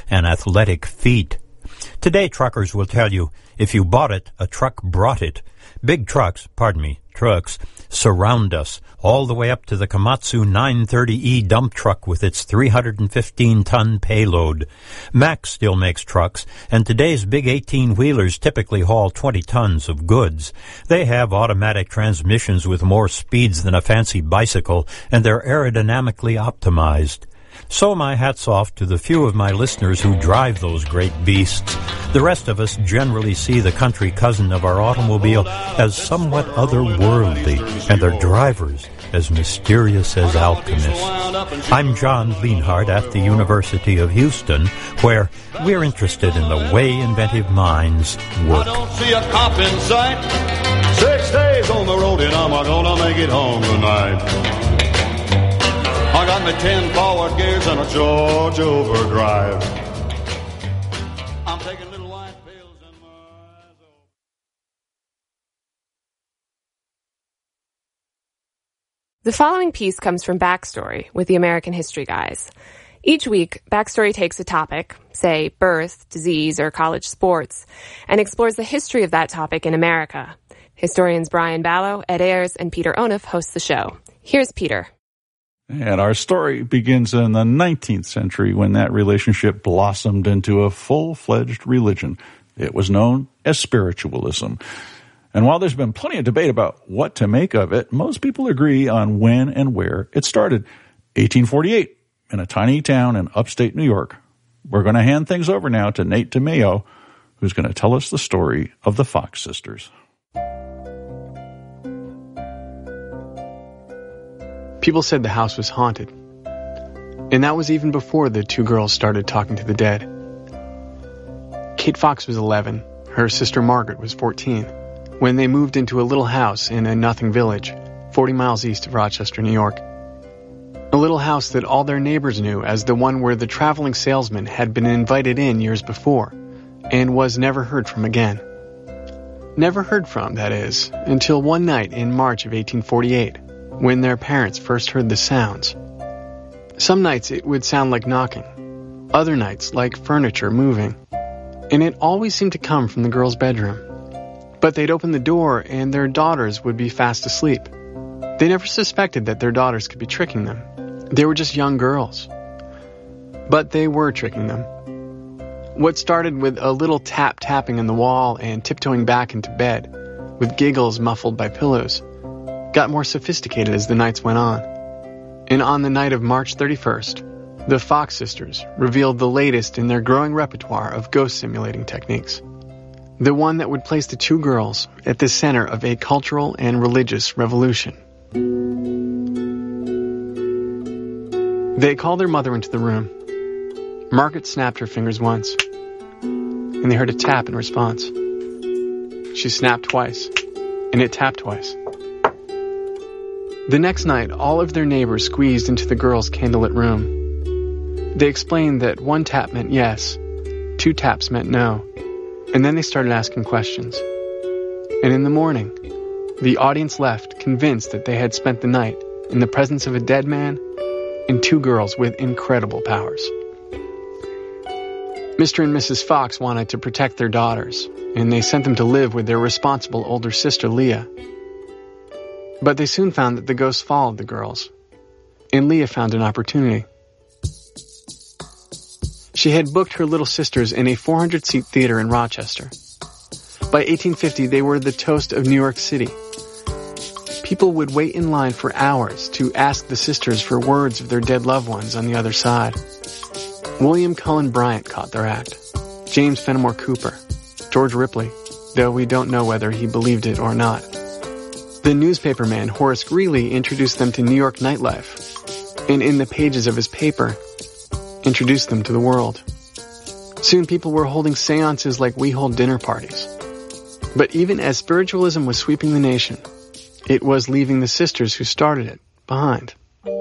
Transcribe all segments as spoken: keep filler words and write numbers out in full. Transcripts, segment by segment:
and athletic feet. Today, truckers will tell you, if you bought it, a truck brought it. Big trucks, pardon me, trucks, surround us, all the way up to the Komatsu nine thirty E dump truck with its three hundred fifteen ton payload. Mack still makes trucks, and today's big eighteen-wheelers typically haul twenty tons of goods. They have automatic transmissions with more speeds than a fancy bicycle, and they're aerodynamically optimized. So my hat's off to the few of my listeners who drive those great beasts. The rest of us generally see the country cousin of our automobile as somewhat otherworldly, and their drivers as mysterious as alchemists. I'm John Lienhardt at the University of Houston, where we're interested in the way inventive minds work. I don't see a cop in sight. Six days on the road and I'm gonna make it home tonight. I got my ten forward gears and a George overdrive. I'm taking little white pills and my eyes open. The following piece comes from Backstory with the American History Guys. Each week, Backstory takes a topic, say birth, disease, or college sports, and explores the history of that topic in America. Historians Brian Ballo, Ed Ayers, and Peter Onuf host the show. Here's Peter. And our story begins in the nineteenth century when that relationship blossomed into a full-fledged religion. It was known as spiritualism. And while there's been plenty of debate about what to make of it, most people agree on when and where it started. eighteen forty-eight, in a tiny town in upstate New York. We're going to hand things over now to Nate DeMeo, who's going to tell us the story of the Fox sisters. People said the house was haunted. And that was even before the two girls started talking to the dead. Kate Fox was eleven. Her sister Margaret was fourteen. When they moved into a little house in a nothing village, forty miles east of Rochester, New York. A little house that all their neighbors knew as the one where the traveling salesman had been invited in years before and was never heard from again. Never heard from, that is, until one night in March of eighteen forty-eight, when their parents first heard the sounds. Some nights it would sound like knocking, other nights like furniture moving, and it always seemed to come from the girls' bedroom. But they'd open the door and their daughters would be fast asleep. They never suspected that their daughters could be tricking them. They were just young girls. But they were tricking them. What started with a little tap-tapping in the wall and tiptoeing back into bed, with giggles muffled by pillows, got more sophisticated as the nights went on. And on the night of March thirty-first, the Fox sisters revealed the latest in their growing repertoire of ghost simulating techniques. The one that would place the two girls at the center of a cultural and religious revolution. They called their mother into the room. Margaret snapped her fingers once, and they heard a tap in response. She snapped twice, and it tapped twice. The next night, all of their neighbors squeezed into the girls' candlelit room. They explained that one tap meant yes, two taps meant no, and then they started asking questions. And in the morning, the audience left convinced that they had spent the night in the presence of a dead man and two girls with incredible powers. Mister and Missus Fox wanted to protect their daughters, and they sent them to live with their responsible older sister, Leah. But they soon found that the ghosts followed the girls, and Leah found an opportunity. She had booked her little sisters in a four hundred seat theater in Rochester. By eighteen fifty, they were the toast of New York City. People would wait in line for hours to ask the sisters for words of their dead loved ones on the other side. William Cullen Bryant caught their act. James Fenimore Cooper. George Ripley, though we don't know whether he believed it or not. The newspaperman Horace Greeley introduced them to New York nightlife, and in the pages of his paper, introduced them to the world. Soon people were holding seances like we hold dinner parties. But even as spiritualism was sweeping the nation, it was leaving the sisters who started it behind.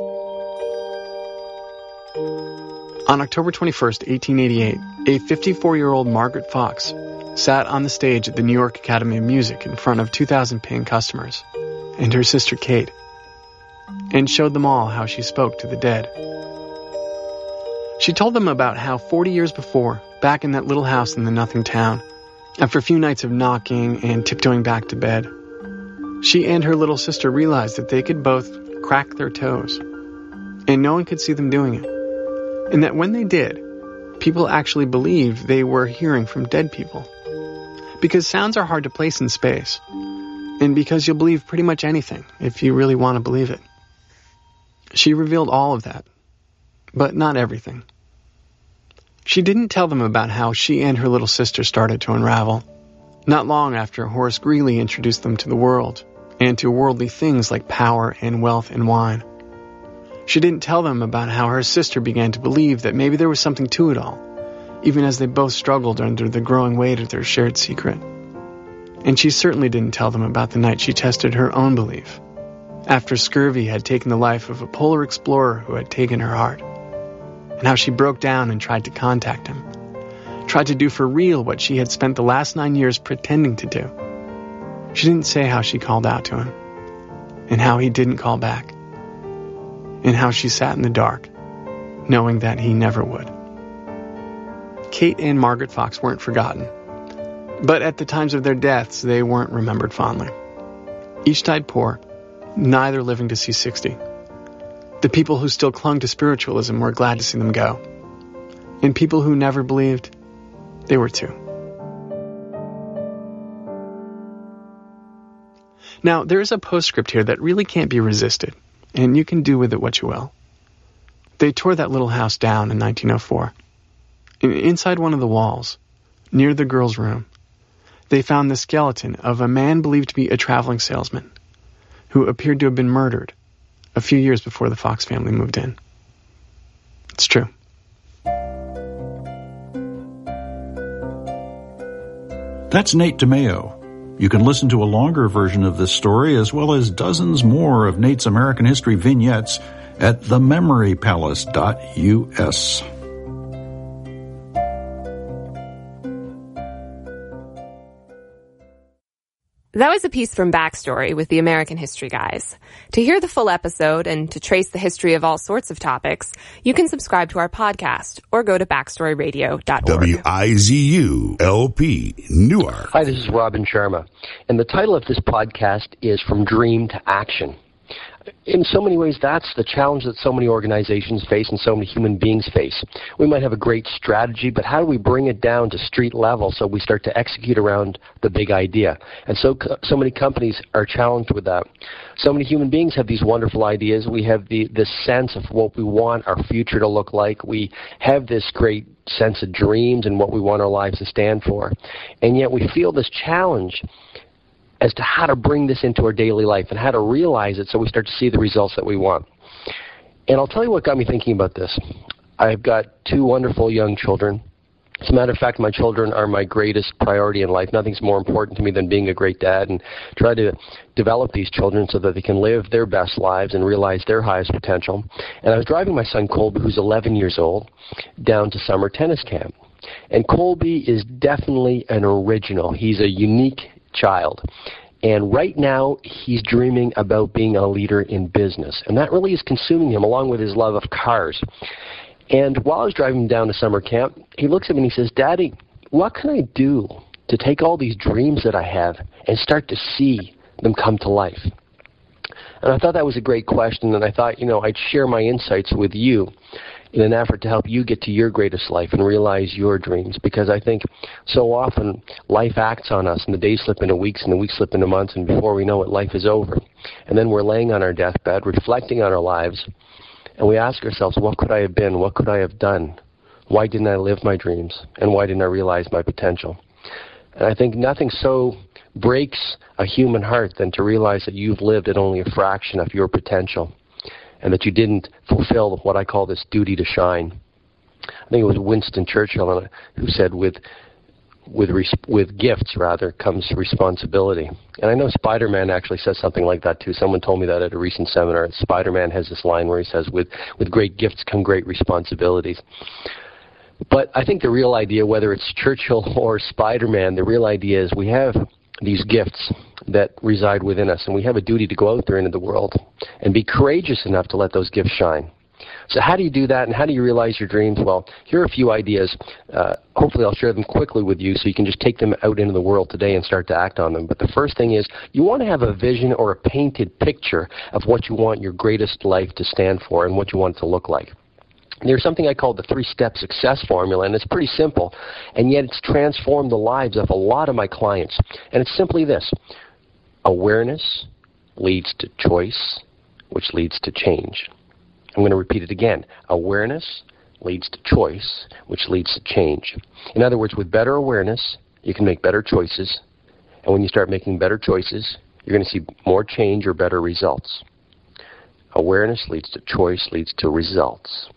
On October twenty-first, eighteen eighty-eight, a fifty-four-year-old Margaret Fox sat on the stage at the New York Academy of Music in front of two thousand paying customers, and her sister Kate, and showed them all how she spoke to the dead. She told them about how forty years before, back in that little house in the nothing town, after a few nights of knocking and tiptoeing back to bed, she and her little sister realized that they could both crack their toes, and no one could see them doing it. And that when they did, people actually believed they were hearing from dead people. Because sounds are hard to place in space, and because you'll believe pretty much anything if you really want to believe it. She revealed all of that, but not everything. She didn't tell them about how she and her little sister started to unravel, not long after Horace Greeley introduced them to the world, and to worldly things like power and wealth and wine. She didn't tell them about how her sister began to believe that maybe there was something to it all, even as they both struggled under the growing weight of their shared secret. And she certainly didn't tell them about the night she tested her own belief, after scurvy had taken the life of a polar explorer who had taken her heart, and how she broke down and tried to contact him, tried to do for real what she had spent the last nine years pretending to do. She didn't say how she called out to him, and how he didn't call back, and how she sat in the dark, knowing that he never would. Kate and Margaret Fox weren't forgotten, but at the times of their deaths, they weren't remembered fondly. Each died poor, neither living to see sixty. The people who still clung to spiritualism were glad to see them go, and people who never believed, they were too. Now, there is a postscript here that really can't be resisted, and you can do with it what you will. They tore that little house down in nineteen oh four. Inside one of the walls, near the girls' room, they found the skeleton of a man believed to be a traveling salesman who appeared to have been murdered a few years before the Fox family moved in. It's true. That's Nate DeMeo. You can listen to a longer version of this story as well as dozens more of Nate's American History vignettes at the memory palace dot U S. That was a piece from Backstory with the American History Guys. To hear the full episode and to trace the history of all sorts of topics, you can subscribe to our podcast or go to backstory radio dot org. W I Z U L P, Newark. Hi, this is Robin Sharma, and the title of this podcast is From Dream to Action. In so many ways, that's the challenge that so many organizations face and so many human beings face. We might have a great strategy, but how do we bring it down to street level so we start to execute around the big idea? And so so many companies are challenged with that. So many human beings have these wonderful ideas. We have the this sense of what we want our future to look like. We have this great sense of dreams and what we want our lives to stand for. And yet we feel this challenge as to how to bring this into our daily life and how to realize it so we start to see the results that we want. And I'll tell you what got me thinking about this. I've got two wonderful young children. As a matter of fact, my children are my greatest priority in life. Nothing's more important to me than being a great dad, and try to develop these children so that they can live their best lives and realize their highest potential. And I was driving my son Colby, who's eleven years old, down to summer tennis camp. And Colby is definitely an original. He's a unique child. And right now, he's dreaming about being a leader in business. And that really is consuming him, along with his love of cars. And while I was driving him down to summer camp, he looks at me and he says, "Daddy, what can I do to take all these dreams that I have and start to see them come to life?" And I thought that was a great question, and I thought, you know, I'd share my insights with you in an effort to help you get to your greatest life and realize your dreams. Because I think so often life acts on us, and the days slip into weeks, and the weeks slip into months, and before we know it, life is over. And then we're laying on our deathbed, reflecting on our lives, and we ask ourselves, what could I have been? What could I have done? Why didn't I live my dreams? And why didn't I realize my potential? And I think nothing so breaks a human heart than to realize that you've lived at only a fraction of your potential, and that you didn't fulfill what I call this duty to shine. I think it was Winston Churchill who said, with with res- with gifts, rather, comes responsibility. And I know Spider-Man actually says something like that, too. Someone told me that at a recent seminar. Spider-Man has this line where he says, with, with great gifts come great responsibilities. But I think the real idea, whether it's Churchill or Spider-Man, the real idea is we have these gifts that reside within us, and we have a duty to go out there into the world and be courageous enough to let those gifts shine. So how do you do that, and how do you realize your dreams? Well, here are a few ideas. Uh, hopefully I'll share them quickly with you so you can just take them out into the world today and start to act on them. But the first thing is you want to have a vision or a painted picture of what you want your greatest life to stand for and what you want it to look like. There's something I call the three-step success formula, and it's pretty simple, and yet it's transformed the lives of a lot of my clients. And it's simply this: awareness leads to choice, which leads to change. I'm going to repeat it again. Awareness leads to choice, which leads to change. In other words, with better awareness, you can make better choices, and when you start making better choices, you're going to see more change or better results. Awareness leads to choice, leads to results.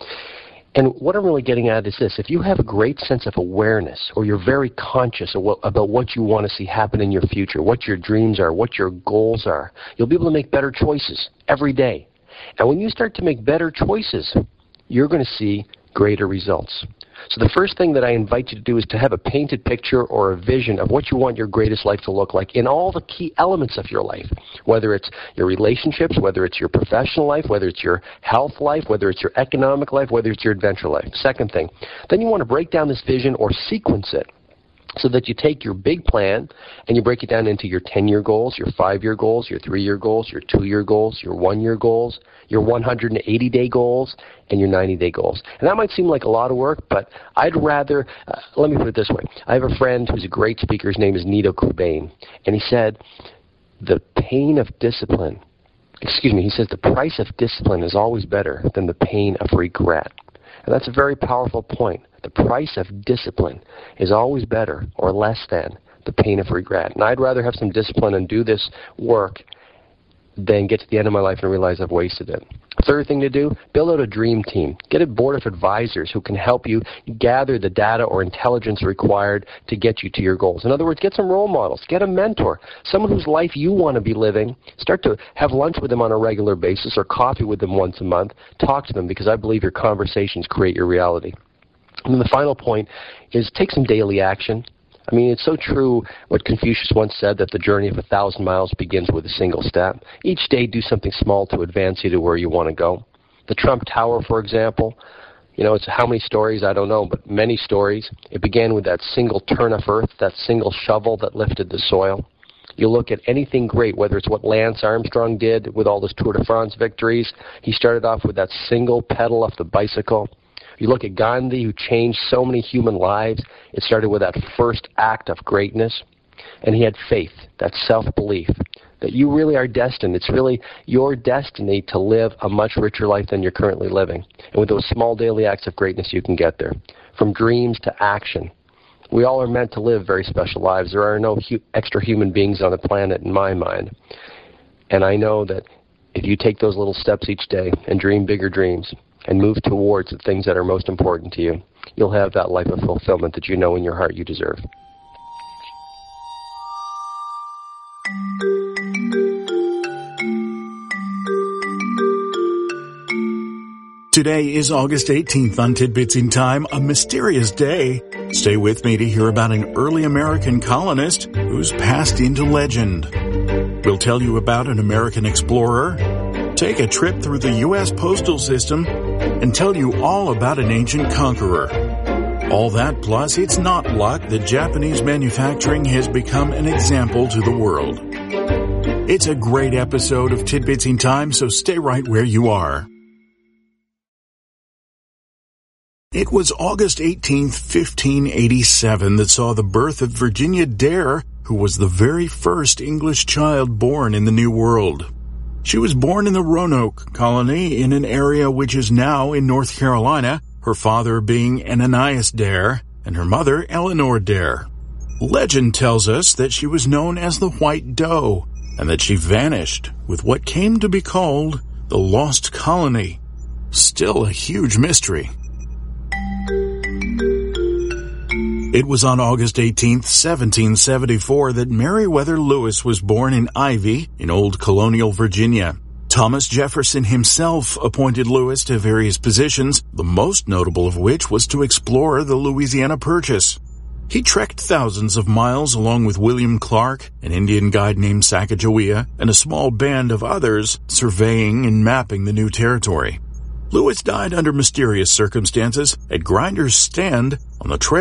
And what I'm really getting at is this: if you have a great sense of awareness, or you're very conscious of what, about what you want to see happen in your future, what your dreams are, what your goals are, you'll be able to make better choices every day. And when you start to make better choices, you're going to see greater results. So the first thing that I invite you to do is to have a painted picture or a vision of what you want your greatest life to look like in all the key elements of your life, whether it's your relationships, whether it's your professional life, whether it's your health life, whether it's your economic life, whether it's your adventure life. Second thing, then you want to break down this vision or sequence it, so that you take your big plan and you break it down into your ten-year goals, your five-year goals, your three-year goals, your two-year goals, your one-year goals, your one hundred eighty-day goals, and your ninety-day goals. And that might seem like a lot of work, but I'd rather, uh, let me put it this way. I have a friend who's a great speaker. His name is Nido Qubein, and he said, the pain of discipline, excuse me, he says the price of discipline is always better than the pain of regret. And that's a very powerful point. The price of discipline is always better or less than the pain of regret. And I'd rather have some discipline and do this work than get to the end of my life and realize I've wasted it. Third thing to do, build out a dream team. Get a board of advisors who can help you gather the data or intelligence required to get you to your goals. In other words, get some role models. Get a mentor, someone whose life you want to be living. Start to have lunch with them on a regular basis or coffee with them once a month. Talk to them, because I believe your conversations create your reality. And then the final point is take some daily action. I mean, it's so true what Confucius once said, that the journey of a thousand miles begins with a single step. Each day, do something small to advance you to where you want to go. The Trump Tower, for example, you know, it's how many stories, I don't know, but many stories. It began with that single turn of earth, that single shovel that lifted the soil. You look at anything great, whether it's what Lance Armstrong did with all those Tour de France victories. He started off with that single pedal of the bicycle. You look at Gandhi, who changed so many human lives. It started with that first act of greatness. And he had faith, that self-belief, that you really are destined. It's really your destiny to live a much richer life than you're currently living. And with those small daily acts of greatness, you can get there. From dreams to action. We all are meant to live very special lives. There are no hu- extra human beings on the planet in my mind. And I know that if you take those little steps each day and dream bigger dreams, and move towards the things that are most important to you, you'll have that life of fulfillment that you know in your heart you deserve. Today is August eighteenth on Tidbits in Time, a mysterious day. Stay with me to hear about an early American colonist who's passed into legend. We'll tell you about an American explorer, take a trip through the U S postal system, and tell you all about an ancient conqueror. All that plus, it's not luck that Japanese manufacturing has become an example to the world. It's a great episode of Tidbits in Time, so stay right where you are. It was August eighteenth, fifteen eighty-seven that saw the birth of Virginia Dare, who was the very first English child born in the New World. She was born in the Roanoke colony in an area which is now in North Carolina, her father being Ananias Dare and her mother Eleanor Dare. Legend tells us that she was known as the White Doe and that she vanished with what came to be called the Lost Colony. Still a huge mystery. It was on August eighteenth, seventeen seventy-four that Meriwether Lewis was born in Ivy in old colonial Virginia. Thomas Jefferson himself appointed Lewis to various positions, the most notable of which was to explore the Louisiana Purchase. He trekked thousands of miles along with William Clark, an Indian guide named Sacagawea, and a small band of others surveying and mapping the new territory. Lewis died under mysterious circumstances at Grinder's Stand on the trail